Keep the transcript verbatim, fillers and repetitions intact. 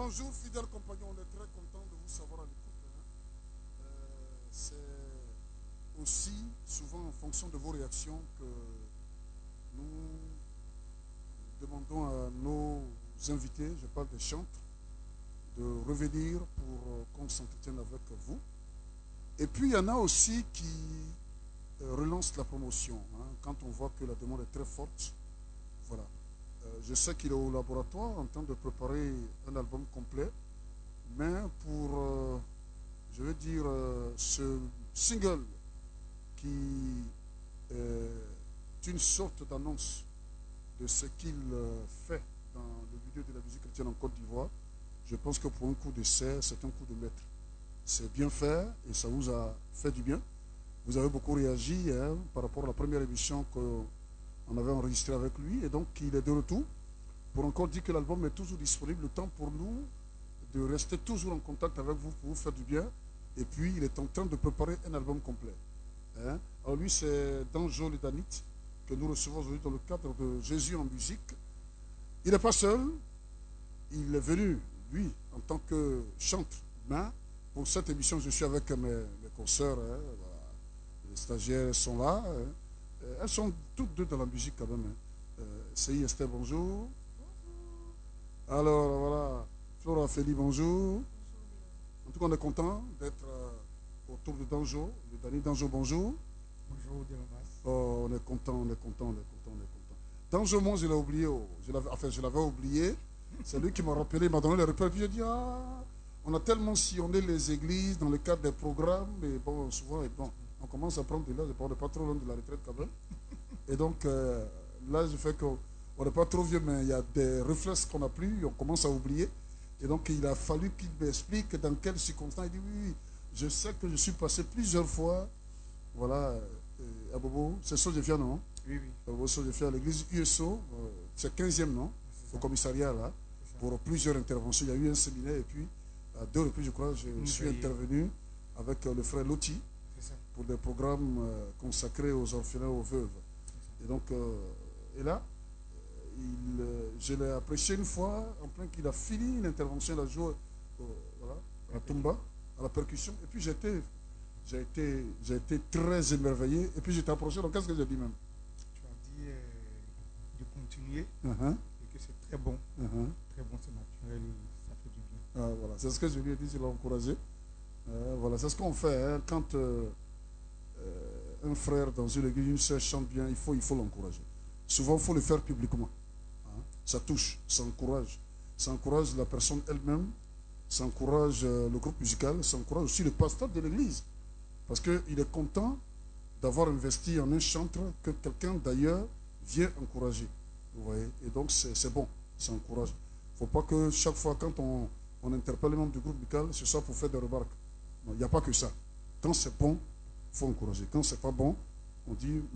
bonjour, fidèles compagnons. On est très content de vous savoir à l'écoute. Hein. Euh, C'est aussi souvent en fonction de vos réactions que nous demandons à nos invités, je parle des chantres, de revenir pour qu'on s'entretienne avec vous. Et puis il y en a aussi qui euh, relancent la promotion. Hein, quand on voit que la demande est très forte. Voilà. Euh, je sais qu'il est au laboratoire en train de préparer un album complet. Mais pour, euh, je veux dire, euh, ce single qui est une sorte d'annonce de ce qu'il euh, fait dans le milieu de la musique chrétienne en Côte d'Ivoire, je pense que pour un coup d'essai, c'est un coup de maître. C'est bien fait et ça vous a fait du bien. Vous avez beaucoup réagi hein, par rapport à la première émission qu'on avait enregistrée avec lui. Et donc, il est de retour pour encore dire que l'album est toujours disponible. Le temps pour nous de rester toujours en contact avec vous pour vous faire du bien. Et puis, il est en train de préparer un album complet. Hein? Alors lui, c'est Danjo le Danite que nous recevons aujourd'hui dans le cadre de Jésus en musique. Il n'est pas seul. Il est venu, lui, en tant que chanteur. Mais pour cette émission, je suis avec mes, mes consoeurs. Hein, voilà. Les stagiaires sont là. Hein. Elles sont toutes deux dans la musique quand même. Hein. Euh, C I Esther, bonjour. Alors, voilà. Flora Feli, bonjour. En tout cas, on est content d'être euh, autour de Danjo. Le Dani Danjo, bonjour. Bonjour, Diomas. Oh, on est content, on est content, on est content, on est content. Danjo, moi, je l'ai oublié. Oh, je l'avais, enfin, je l'avais oublié. C'est lui qui m'a rappelé, il m'a donné les repères. Puis j'ai dit, ah, on a tellement sillonné les églises dans le cadre des programmes. Et bon, souvent, et bon, on commence à prendre de l'âge. On n'est pas trop loin de la retraite quand même. Et donc, euh, là, je fais qu'on n'est pas trop vieux, mais il y a des réflexes qu'on n'a plus. On commence à oublier. Et donc, il a fallu qu'il m'explique dans quelles circonstances. Il dit, oui, oui, je sais que je suis passé plusieurs fois. Voilà, euh, à Bobo, c'est Sojefia, non? Oui, oui. À Bobo, Sojefia, à l'église U S O, euh, c'est quinzième, non? Au commissariat, là, pour plusieurs interventions. Il y a eu un séminaire, et puis, à deux reprises, je crois, je Mmh, suis oui. intervenu avec euh, le frère Loti pour des programmes euh, consacrés aux orphelins, aux veuves. Et donc, euh, et là, Il, euh, je l'ai apprécié une fois, en plein qu'il a fini l'intervention, il a joué euh, voilà, à la tumba, à la percussion, et puis j'ai été, j'ai été, j'ai été très émerveillé, et puis j'étais approché, donc qu'est-ce que j'ai dit même? Tu as dit euh, de continuer uh-huh. et que c'est très bon. Uh-huh. Très bon, c'est naturel, ça fait du bien. Ah, voilà. C'est ce que je lui ai dit, je l'ai encouragé. Euh, voilà, c'est ce qu'on fait. Hein. Quand euh, euh, un frère dans une église, une sœur chante bien, il faut il faut l'encourager. Souvent, il faut le faire publiquement. Ça touche, ça encourage. Ça encourage la personne elle-même, ça encourage euh, le groupe musical, ça encourage aussi le pasteur de l'église. Parce qu'il est content d'avoir investi en un chantre que quelqu'un d'ailleurs vient encourager. Vous voyez? Et donc c'est bon, ça encourage. Il ne faut pas que chaque fois quand on, on interpelle les membres du groupe musical, ce soit pour faire des remarques. Il n'y a pas que ça. Quand c'est bon, il faut encourager. Quand c'est pas bon, on dit...